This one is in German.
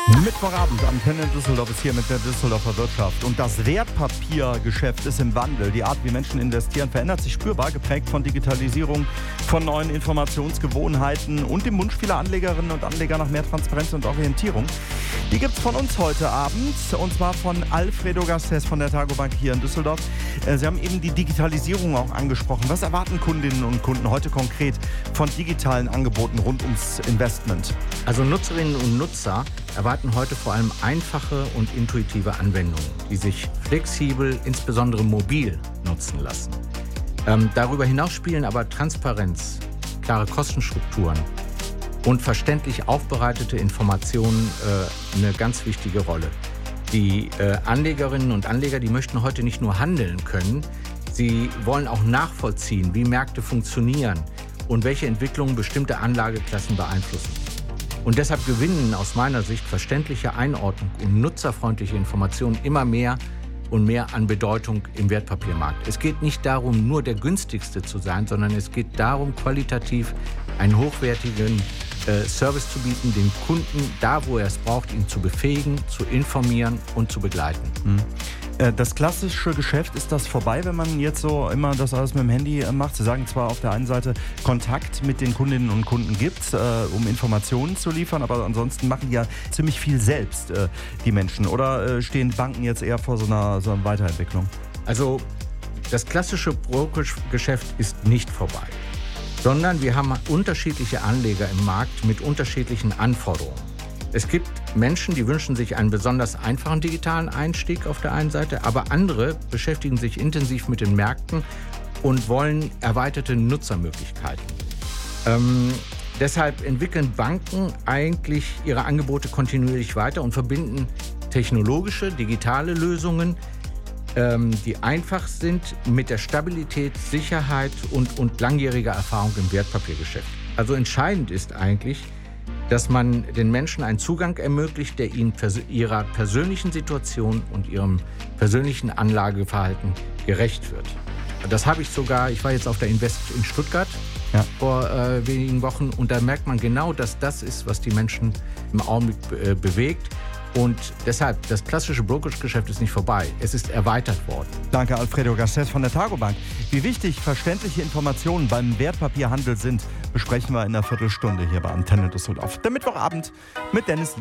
Mittwochabend, Antenne Düsseldorf ist hier mit der Düsseldorfer Wirtschaft. Und das Wertpapiergeschäft ist im Wandel. Die Art, wie Menschen investieren, verändert sich spürbar, geprägt von Digitalisierung, von neuen Informationsgewohnheiten und dem Wunsch vieler Anlegerinnen und Anleger nach mehr Transparenz und Orientierung. Die gibt es von uns heute Abend, und zwar von Alfredo Garcés von der Targobank hier in Düsseldorf. Sie haben eben die Digitalisierung auch angesprochen. Was erwarten Kundinnen und Kunden heute konkret von digitalen Angeboten rund ums Investment? Also Nutzerinnen und Nutzer erwarten heute vor allem einfache und intuitive Anwendungen, die sich flexibel, insbesondere mobil, nutzen lassen. Darüber hinaus spielen aber Transparenz, klare Kostenstrukturen und verständlich aufbereitete Informationen eine ganz wichtige Rolle. Die Anlegerinnen und Anleger, die möchten heute nicht nur handeln können, sie wollen auch nachvollziehen, wie Märkte funktionieren und welche Entwicklungen bestimmte Anlageklassen beeinflussen. Und deshalb gewinnen aus meiner Sicht verständliche Einordnung und nutzerfreundliche Informationen immer mehr und mehr an Bedeutung im Wertpapiermarkt. Es geht nicht darum, nur der günstigste zu sein, sondern es geht darum, qualitativ einen hochwertigen Service zu bieten, den Kunden da, wo er es braucht, ihn zu befähigen, zu informieren und zu begleiten. Das klassische Geschäft, ist das vorbei, wenn man jetzt so immer das alles mit dem Handy macht? Sie sagen zwar auf der einen Seite, Kontakt mit den Kundinnen und Kunden gibt es, um Informationen zu liefern, aber ansonsten machen die ja ziemlich viel selbst, die Menschen. Oder stehen Banken jetzt eher vor so einer Weiterentwicklung? Also das klassische Brokerage-Geschäft ist nicht vorbei, sondern wir haben unterschiedliche Anleger im Markt mit unterschiedlichen Anforderungen. Es gibt Menschen, die wünschen sich einen besonders einfachen digitalen Einstieg auf der einen Seite, aber andere beschäftigen sich intensiv mit den Märkten und wollen erweiterte Nutzermöglichkeiten. Deshalb entwickeln Banken eigentlich ihre Angebote kontinuierlich weiter und verbinden technologische, digitale Lösungen, die einfach sind, mit der Stabilität, Sicherheit und langjähriger Erfahrung im Wertpapiergeschäft. Also entscheidend ist eigentlich, dass man den Menschen einen Zugang ermöglicht, der ihnen ihrer persönlichen Situation und ihrem persönlichen Anlageverhalten gerecht wird. Das habe ich sogar, ich war jetzt auf der Invest in Stuttgart vor wenigen Wochen, und da merkt man genau, dass das ist, was die Menschen im Augenblick bewegt. Und deshalb, das klassische Brokerage-Geschäft ist nicht vorbei, es ist erweitert worden. Danke, Alfredo Garcés von der Targobank. Wie wichtig verständliche Informationen beim Wertpapierhandel sind, besprechen wir in einer Viertelstunde hier bei Antenne Düsseldorf. Der Mittwochabend mit Dennis